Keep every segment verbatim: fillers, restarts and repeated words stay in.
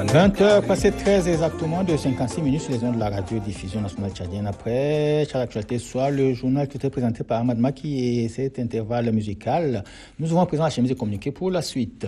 vingt heures passées treize exactement de cinquante-six minutes sur les ondes de la radio-diffusion nationale tchadienne. Après, Tchad Actualité Soir, le journal qui était présenté par Ahmad Maki et cet intervalle musical. Nous avons présent la chemise et communiqué pour la suite.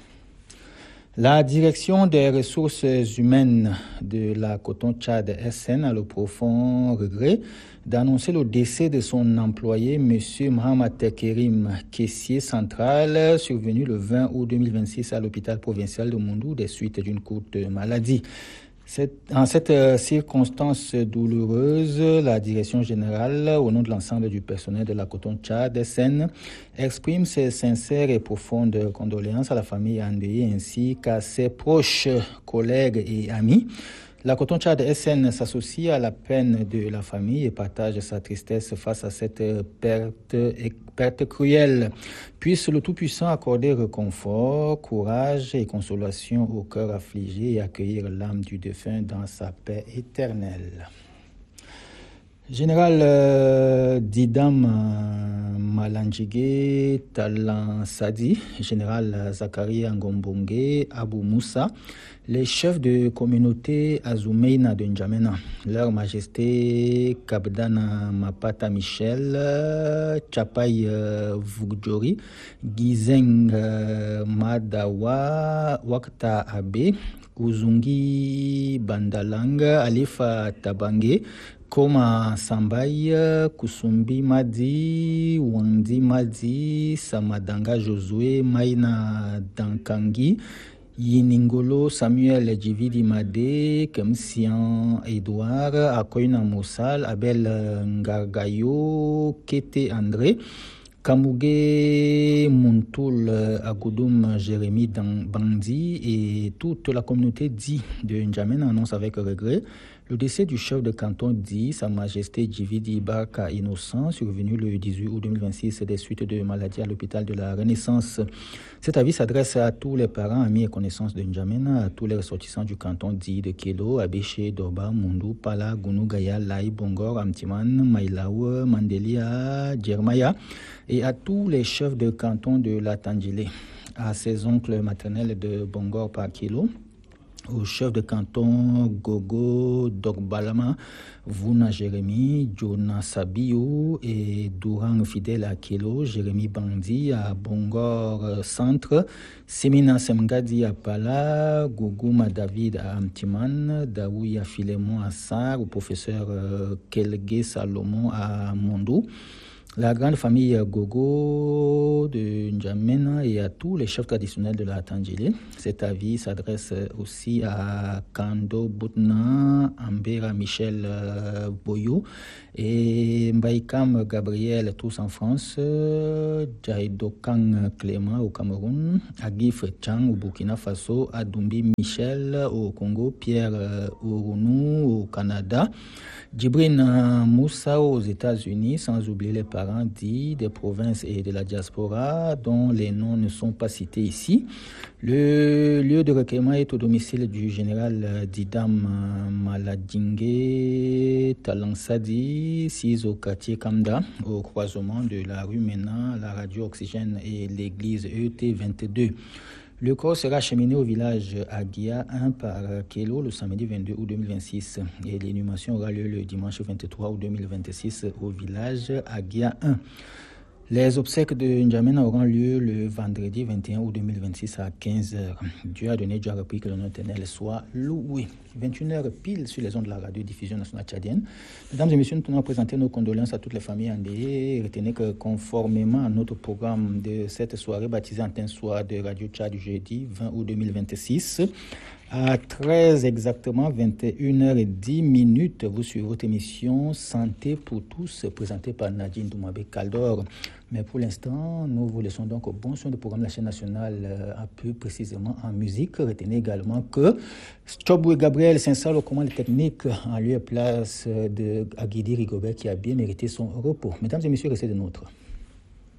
La direction des ressources humaines de la Coton Tchad S N a le profond regret d'annoncer le décès de son employé, M. Mohamed Kerim, caissier central, survenu le vingt août deux mille vingt-six à l'hôpital provincial de Mondou des suites d'une courte maladie. Cette, en cette euh, circonstance douloureuse, la direction générale, au nom de l'ensemble du personnel de la Coton Tchad S N, exprime ses sincères et profondes condoléances à la famille endeuillée ainsi qu'à ses proches collègues et amis. La Coton Tchad S N s'associe à la peine de la famille et partage sa tristesse face à cette perte, perte cruelle. Puisse le Tout-Puissant accorder réconfort, courage et consolation au cœur affligé et accueillir l'âme du défunt dans sa paix éternelle. Général euh, Didam euh, Malanjige Talansadi, Général Zakaria Ngombonge Abou Moussa, les chefs de communauté Azoumeina de N'Djamena, Leur Majesté Kabdana Mapata Michel, Chapai euh, Vugdjori, Gizeng euh, Madawa Wakta Abe, Uzungi Bandalang, Alifa Tabange, Koma Sambai, Kusumbi Madi, Wandi Madi, Samadanga Josué, Maina Dankangi, Yiningolo Samuel Djividi Made, Kemsian Edouard, Akoina Moussal, Abel Ngargayo, Kete André, Kamouge Muntoul Agoudoum Jérémy Bandi et toute la communauté dit de N'Djamena annonce avec regret le décès du chef de canton dit Sa Majesté Djividi Barka Innocent, survenu le dix-huit août deux mille vingt-six des suites de maladie à l'hôpital de la Renaissance. Cet avis s'adresse à tous les parents, amis et connaissances de N'Djamena, à tous les ressortissants du canton dit de Kélo, Abéché, Dorba, Mundu, Pala, Gounou, Gaya, Laï, Bongor, Amtiman, Maïlaou, Mandelia, Djermaya, et à tous les chefs de canton de la Tandjilé, à ses oncles maternels de Bongor par Kélo, au chef de canton Gogo Dogbalama, Vouna Jérémy, Jonas Sabio et Dourang Fidèle à Kélo, Jérémy Bandi à Bongor Centre, Semina Semgadi à Pala, Gougouma David à Amtiman, Daouya Filemon à Sar, au professeur Kelge Salomon à Mondou, la grande famille Gogo de N'Djamena et à tous les chefs traditionnels de la Tandjilé. Cet avis s'adresse aussi à Kando Boutna, Ambera Michel Boyo et Mbaïkam Gabriel, tous en France, Jaïdokan Clément au Cameroun, Agif Chang au Burkina Faso, Adumbi Michel au Congo, Pierre Ourounou au Canada, Djibrine Moussa aux États-Unis, sans oublier les parents dits des provinces et de la diaspora dont les noms ne sont pas cités ici. Le lieu de recueillement est au domicile du général Didam Maladjingue Talansadi, six au quartier Kamda, au croisement de la rue Mena, la radio Oxygène et l'église E T vingt-deux. Le corps sera acheminé au village Aguia un par Kélo le samedi vingt-deux août deux mille vingt-six et l'inhumation aura lieu le dimanche vingt-trois août deux mille vingt-six au village Aguia un. Les obsèques de N'Djamena auront lieu le vendredi vingt et un août deux mille vingt-six à quinze heures. Dieu a donné, Dieu a repris, que le nom éternel soit loué. vingt et une heures pile sur les ondes de la radio-diffusion nationale tchadienne. Mesdames et messieurs, nous tenons à présenter nos condoléances à toutes les familles endeuillées. Retenez que conformément à notre programme de cette soirée baptisée Antenne Soir de Radio Tchad du jeudi vingt août deux mille vingt-six, à treize exactement, vingt et une heures dix minutes, vous suivez votre émission Santé pour tous, présentée par Nadine Doumbabé Kaldor. Mais pour l'instant, nous vous laissons donc au bon son du programme de la chaîne nationale, un peu précisément en musique. Retenez également que Chobou Gabriel s'installe aux commandes techniques en lieu et place de Aguidi Rigobert qui a bien mérité son repos. Mesdames et messieurs, restez de nôtres.